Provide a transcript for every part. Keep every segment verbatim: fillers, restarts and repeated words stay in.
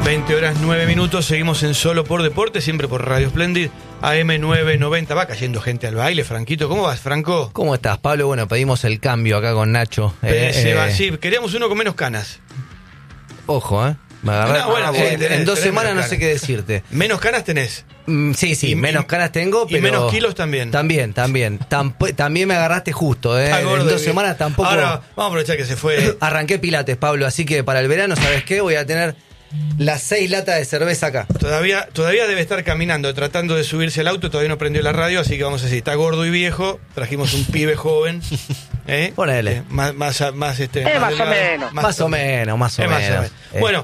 veinte horas nueve minutos, seguimos en Solo por Deporte, siempre por Radio Splendid, A M nueve noventa. Va cayendo gente al baile, Franquito. ¿Cómo vas, Franco? ¿Cómo estás, Pablo? Bueno, pedimos el cambio acá con Nacho. Eh, Eh, se va, eh, sí, queríamos uno con menos canas. Ojo, ¿eh? Me agarré. No, bueno, Ah, sí, en, tenés- en dos tenés semanas no menos sé canas. qué decirte. Menos canas tenés. Mm, sí, sí, Y- menos y- canas tengo, y pero... menos kilos también. También, también. Tamp- también me agarraste justo, ¿eh? Está gordo, En dos bien. semanas tampoco... Ahora, vamos a aprovechar que se fue. Arranqué pilates, Pablo, así que para el verano, ¿sabes qué? Voy a tener las seis latas de cerveza acá. Todavía, todavía debe estar caminando, tratando de subirse al auto, todavía no prendió la radio, así que vamos a decir, está gordo y viejo, trajimos un pibe joven. ¿eh? Ponele. Eh, más, más, más, este, Eh, más o delgado. menos. Más o menos, más o Eh, más menos. Eh. Bueno,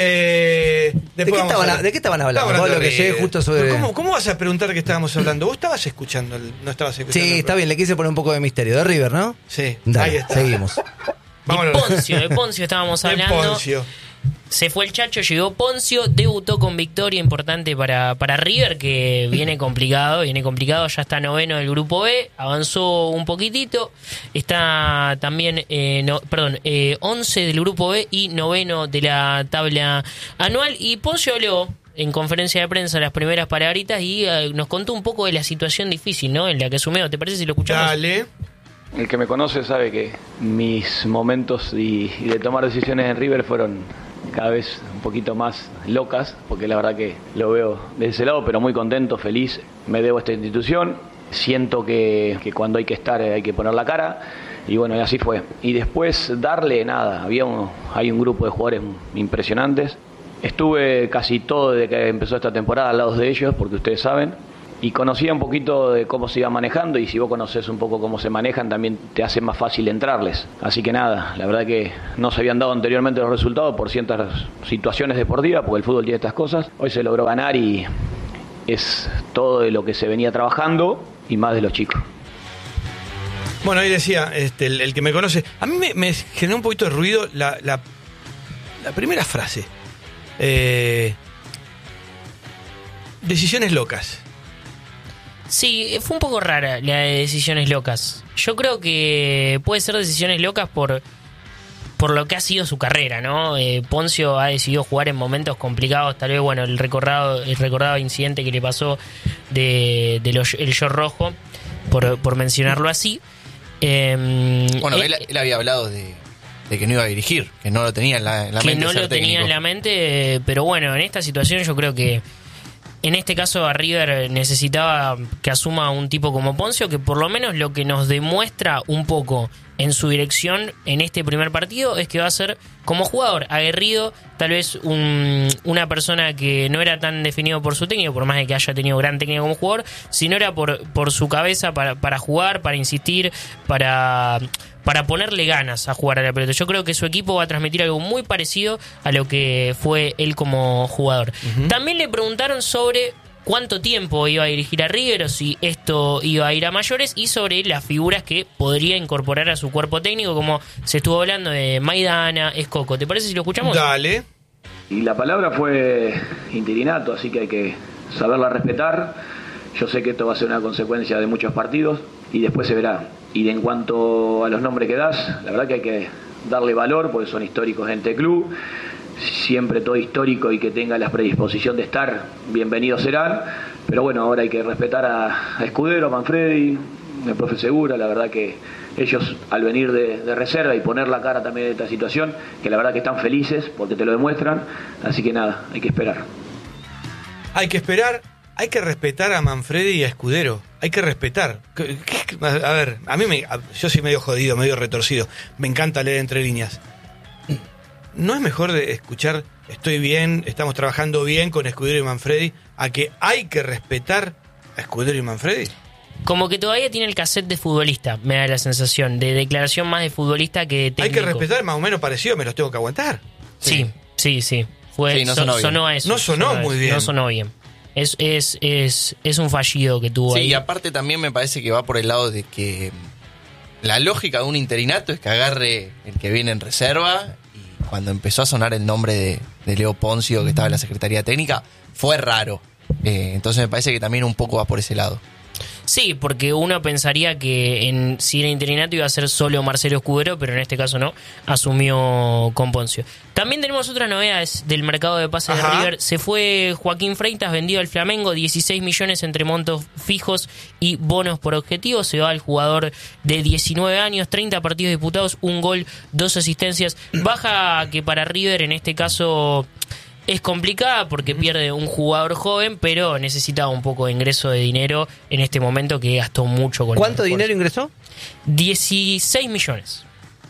eh, ¿De después qué, vamos estaban, a a- ver. ¿De qué estaban hablando? Estaba Pablo, hablando que de- llegué justo sobre... Pero ¿Cómo, ¿Cómo vas a preguntar qué estábamos hablando? ¿Vos estabas escuchando? el- No estabas escuchando. Sí, el está bien, le quise poner un poco de misterio. De River, ¿no? Sí, Dale, ahí está. seguimos. De Vámonos. Poncio, de Poncio estábamos De hablando. Poncio. Se fue el Chacho, llegó Poncio, debutó con victoria importante para, para River, que viene complicado, viene complicado, ya está noveno del grupo B, avanzó un poquitito, está también, eh, no, perdón, eh, once del grupo B y noveno de la tabla anual, y Poncio habló en conferencia de prensa las primeras palabritas y eh, nos contó un poco de la situación difícil, ¿no?, en la que asumió. ¿Te parece si lo escuchamos? Dale. El que me conoce sabe que mis momentos y, y de tomar decisiones en River fueron cada vez un poquito más locas, porque la verdad que lo veo de ese lado, pero muy contento, feliz. Me debo a esta institución, siento que, que cuando hay que estar hay que poner la cara, y bueno, y así fue. Y después darle nada, había uno, hay un grupo de jugadores impresionantes. Estuve casi todo desde que empezó esta temporada al lado de ellos, porque ustedes saben, y conocía un poquito de cómo se iba manejando, y si vos conocés un poco cómo se manejan también te hace más fácil entrarles. Así que nada, la verdad que no se habían dado anteriormente los resultados por ciertas situaciones deportivas, porque el fútbol tiene estas cosas. Hoy se logró ganar y es todo de lo que se venía trabajando y más de los chicos. Bueno, ahí decía, este, el, el que me conoce, a mí me, me generó un poquito de ruido la, la, la primera frase. Eh, decisiones locas. Sí, fue un poco rara la de decisiones locas. Yo creo que puede ser decisiones locas por, por lo que ha sido su carrera, ¿no? Eh, Poncio ha decidido jugar en momentos complicados, tal vez, bueno, el recordado, el recordado incidente que le pasó de, de los, el short rojo, por, por mencionarlo así. Eh, Bueno, eh, él, él había hablado de, de que no iba a dirigir, que no lo tenía en la, en la que mente. no ser lo tenía técnico. en la mente, pero bueno, en esta situación yo creo que en este caso a River necesitaba que asuma un tipo como Poncio, que por lo menos lo que nos demuestra un poco en su dirección en este primer partido es que va a ser como jugador aguerrido, tal vez un, una persona que no era tan definido por su técnico, por más de que haya tenido gran técnica como jugador, sino era por, por su cabeza para, para jugar, para insistir, para... para ponerle ganas a jugar a la pelota. Yo creo que su equipo va a transmitir algo muy parecido a lo que fue él como jugador. Uh-huh. También le preguntaron sobre cuánto tiempo iba a dirigir a River, o si esto iba a ir a mayores, y sobre las figuras que podría incorporar a su cuerpo técnico, como se estuvo hablando de Maidana, Escoco. ¿Te parece si lo escuchamos? Dale. Y la palabra fue interinato, así que hay que saberla respetar. Yo sé que esto va a ser una consecuencia de muchos partidos y después se verá. Y en cuanto a los nombres que das, la verdad que hay que darle valor porque son históricos en este club. Siempre todo histórico y que tenga la predisposición de estar, bienvenidos serán. Pero bueno, ahora hay que respetar a, a Escudero, a Manfredi, al profe Segura. La verdad que ellos al venir de, de reserva y poner la cara también en esta situación, que la verdad que están felices porque te lo demuestran. Así que nada, hay que esperar. Hay que esperar. Hay que respetar a Manfredi y a Escudero. Hay que respetar. A ver, a mí me, yo soy medio jodido, medio retorcido. Me encanta leer entre líneas. ¿No es mejor de escuchar estoy bien, estamos trabajando bien con Escudero y Manfredi, a que hay que respetar a Escudero y Manfredi? Como que todavía tiene el cassette de futbolista, me da la sensación, de declaración más de futbolista que de técnico. Hay que respetar, más o menos parecido, me los tengo que aguantar. Sí, sí, sí. Fue, Sí, no sonó son, bien. sonó a eso. No sonó sonó muy eso, bien. No sonó bien. Es, es, es, es un fallido que tuvo Sí, ahí. y aparte también me parece que va por el lado de que la lógica de un interinato es que agarre el que viene en reserva, y cuando empezó a sonar el nombre de, de Leo Poncio, que estaba en la Secretaría Técnica, fue raro. Eh, entonces me parece que también un poco va por ese lado. Sí, porque uno pensaría que en, si era interinato iba a ser solo Marcelo Escudero, pero en este caso no, asumió con Poncio. También tenemos otras novedades del mercado de pases Ajá. de River. Se fue Joaquín Freitas, vendido al Flamengo, dieciséis millones entre montos fijos y bonos por objetivo. Se va el jugador de diecinueve años, treinta partidos disputados, un gol, dos asistencias. Baja que para River en este caso es complicada porque pierde un jugador joven, pero necesitaba un poco de ingreso de dinero en este momento que gastó mucho con ¿Cuánto el dinero refuerzo. ingresó? dieciséis millones.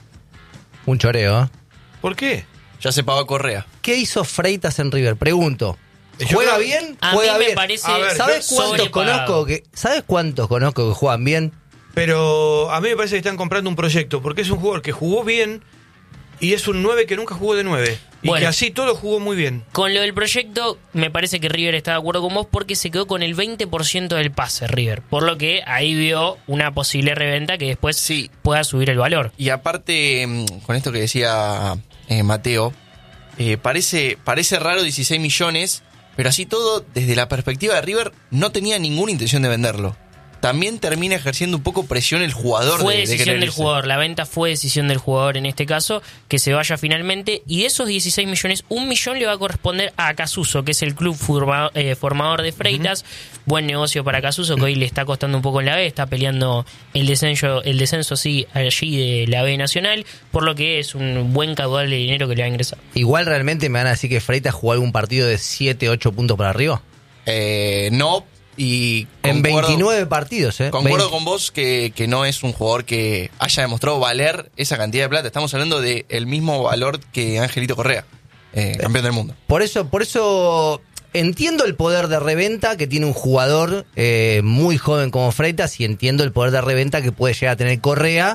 Un choreo, ¿eh? ¿Por qué? Ya se pagó Correa. ¿Qué hizo Freitas en River? Pregunto. Yo ¿Juega creo- bien? A ¿Juega mí me bien? parece A ver, ¿Sabes yo- cuántos sobrepagado. conozco que ¿Sabes cuántos conozco que juegan bien? Pero a mí me parece que están comprando un proyecto, porque es un jugador que jugó bien y es un nueve que nunca jugó de nueve. Y Bueno. que así todo jugó muy bien. Con lo del proyecto, me parece que River está de acuerdo con vos porque se quedó con el veinte por ciento del pase, River. Por lo que ahí vio una posible reventa que después Sí. pueda subir el valor. Y aparte, mm, con esto que decía eh, Mateo, eh, parece, parece raro dieciséis millones, pero así todo, desde la perspectiva de River, no tenía ninguna intención de venderlo. También termina ejerciendo un poco presión el jugador. Fue de, de decisión querer del irse. jugador, la venta fue decisión del jugador en este caso, que se vaya finalmente, y de esos dieciséis millones, un millón le va a corresponder a Casuso, que es el club forma- eh, formador de Freitas. Uh-huh. Buen negocio para Casuso, que hoy le está costando un poco en la B, está peleando el descenso, el descenso sí, allí de la B Nacional, por lo que es un buen caudal de dinero que le va a ingresar. Igual realmente me van a decir que Freitas jugó algún partido de siete, ocho puntos para arriba. Eh, no, y En concuerdo- veintinueve partidos, ¿eh? Concuerdo veinte. con vos que, que no es un jugador que haya demostrado valer esa cantidad de plata. Estamos hablando del mismo valor que Angelito Correa, eh, campeón del mundo. Por eso, por eso entiendo el poder de reventa que tiene un jugador eh, muy joven como Freitas y entiendo el poder de reventa que puede llegar a tener Correa.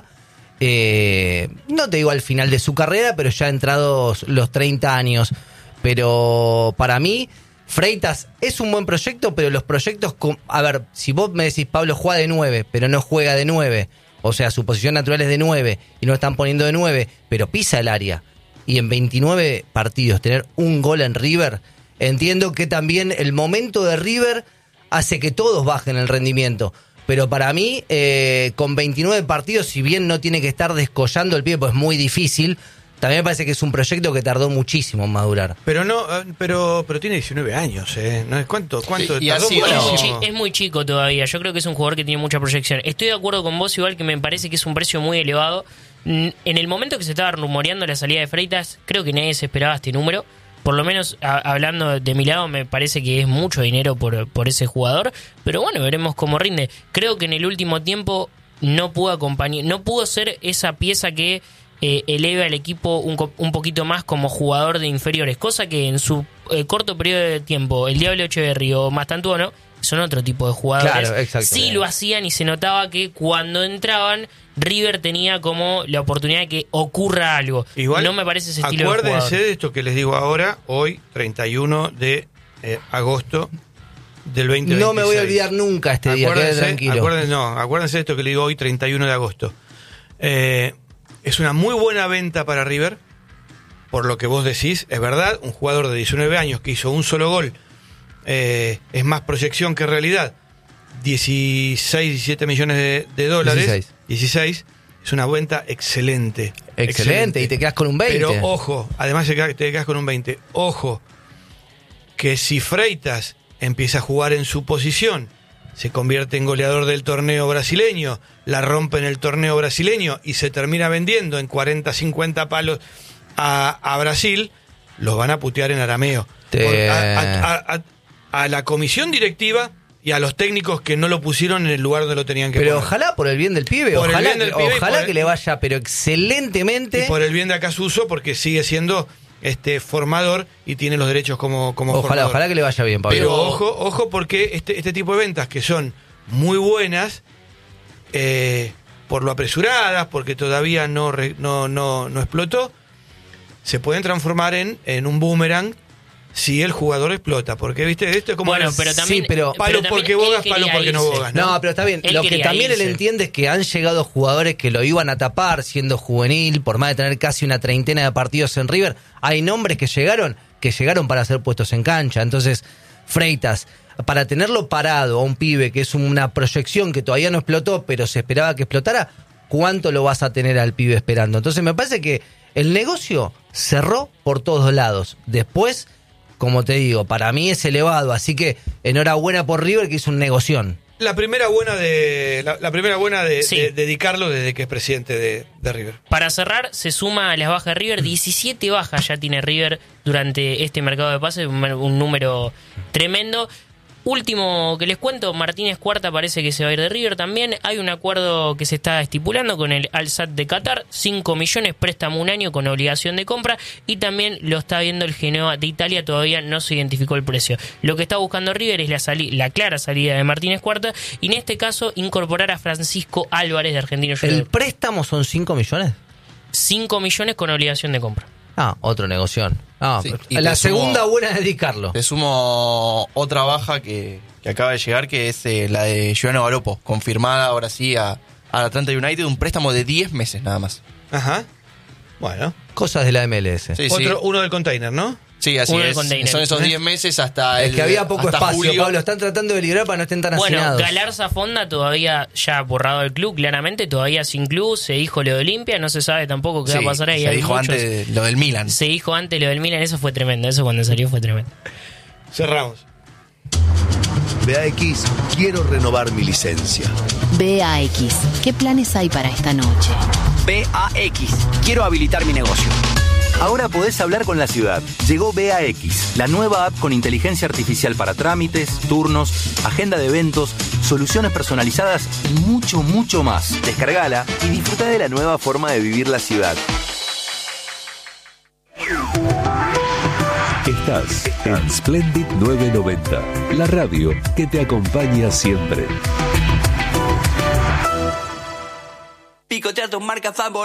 Eh, no te digo al final de su carrera, pero ya entrados los treinta años. Pero para mí, Freitas es un buen proyecto, pero los proyectos... Con, a ver, si vos me decís Pablo juega de nueve, pero no juega de nueve, o sea, su posición natural es de nueve y no lo están poniendo de nueve, pero pisa el área. Y en veintinueve partidos tener un gol en River, entiendo que también el momento de River hace que todos bajen el rendimiento. Pero para mí, eh, con veintinueve partidos, si bien no tiene que estar descollando el pie, pues es muy difícil, también me parece que es un proyecto que tardó muchísimo en madurar. Pero no, eh, pero pero tiene diecinueve años, ¿eh? ¿No es cuánto? ¿Cuánto? Sí, y Tardó así, Bueno, es, muchísimo. chi- es muy chico todavía. Yo creo que es un jugador que tiene mucha proyección. Estoy de acuerdo con vos, igual que me parece que es un precio muy elevado. Mm, En el momento que se estaba rumoreando la salida de Freitas, creo que nadie se esperaba este número. Por lo menos, a- hablando de mi lado, me parece que es mucho dinero por, por ese jugador. Pero bueno, veremos cómo rinde. Creo que en el último tiempo no pudo acompañar, no pudo ser esa pieza que eh, eleve al equipo un, co- un poquito más como jugador de inferiores. Cosa que en su eh, corto periodo de tiempo, el Diablo Echeverri o Mastantuono son otro tipo de jugadores. Claro, exacto. Sí lo hacían y se notaba que cuando entraban, River tenía como la oportunidad de que ocurra algo. Igual, no me parece ese estilo de acuérdense jugador. de esto que les digo ahora, hoy, treinta y uno de eh, agosto del veinte veintiséis. No me voy a olvidar nunca este día, quede Acuérdense, tranquilo. acuérdense, no, acuérdense de esto que le digo hoy, treinta y uno de agosto. Eh, es una muy buena venta para River, por lo que vos decís, es verdad, un jugador de diecinueve años que hizo un solo gol, eh, es más proyección que realidad. dieciséis, diecisiete millones de, de dólares. dieciséis. dieciséis. Es una venta excelente. Excelente, y te quedas con un veinte. Pero ojo, además te quedas- te quedas con un veinte. Ojo, que si Freitas empieza a jugar en su posición, se convierte en goleador del torneo brasileño, la rompe en el torneo brasileño y se termina vendiendo en cuarenta, cincuenta palos a, a Brasil, los van a putear en arameo. Te- Por- a, a- a- a- a la comisión directiva y a los técnicos que no lo pusieron en el lugar donde lo tenían que Pero poner. ojalá por el bien del pibe, Por el ojalá, bien del que, pibe y ojalá por- que le vaya, pero excelentemente. Y por el bien de Acasuso, porque sigue siendo este formador y tiene los derechos como, como Ojalá, formador. ojalá que le vaya bien, Pablo. Pero ojo, ojo, porque este, este tipo de ventas que son muy buenas, eh, por lo apresuradas, porque todavía no, re- no, no, no explotó, se pueden transformar en, en un boomerang si el jugador explota. Porque, viste, esto es como... Bueno, el- pero también. Sí, pero- Palo también porque él bogas, quería palo porque no irse. bogas. No, pero está bien. Él Lo que quería también él irse. entiende es que han llegado jugadores que lo iban a tapar siendo juvenil, por más de tener casi una treintena de partidos en River. Hay nombres que llegaron, que llegaron para ser puestos en cancha. Entonces, Freitas, para tenerlo parado a un pibe que es una proyección que todavía no explotó, pero se esperaba que explotara, ¿cuánto lo vas a tener al pibe esperando? Entonces me parece que el negocio cerró por todos lados. Después, como te digo, para mí es elevado, así que enhorabuena por River que hizo un negoción. La primera buena de la, la primera buena de, Sí. de, de Di Carlo desde que es presidente de, de River. Para cerrar, se suma a las bajas de River. diecisiete bajas ya tiene River durante este mercado de pases, un, un número tremendo. Último que les cuento, Martínez Cuarta parece que se va a ir de River también. Hay un acuerdo que se está estipulando con el Al-Sadd de Qatar, cinco millones, préstamo un año con obligación de compra, y también lo está viendo el Genoa de Italia, todavía no se identificó el precio. Lo que está buscando River es la, sali- la clara salida de Martínez Cuarta, y en este caso incorporar a Francisco Álvarez de Argentino ¿El Junior. préstamo son cinco millones? cinco millones con obligación de compra. Ah, otro negocio. Ah, Sí, y la te segunda sumo- buena de Di Carlo. Te sumo otra baja que, que acaba de llegar, que es eh, la de Giovanni Galopo, confirmada ahora sí a, a Atlanta United, un préstamo de diez meses nada más. Ajá. Bueno. Cosas de la M L S. Sí, Otro, sí. uno del container, ¿no? Sí, así Uno del es. container. Son esos diez meses hasta Es el que había poco hasta espacio, julio. Pablo. Están tratando de liberar para no estén tan Bueno, hacinados. Galarza Fonda todavía ya borrado del club, claramente, todavía sin club, se dijo lo de Olimpia, no se sabe tampoco qué Sí, va a pasar ahí. se Hay dijo muchos- antes lo del Milan. Se dijo antes lo del Milan, eso fue tremendo, eso cuando salió fue tremendo. Cerramos. B A X, quiero renovar mi licencia. B A X, ¿qué planes hay para esta noche? B A X, quiero habilitar mi negocio. Ahora podés hablar con la ciudad. Llegó B A X, la nueva app con inteligencia artificial para trámites, turnos, agenda de eventos, soluciones personalizadas y mucho, mucho más. Descargala y disfruta de la nueva forma de vivir la ciudad. Estás en Splendid novecientos noventa, la radio que te acompaña siempre. Picotea tus marcas favoritas.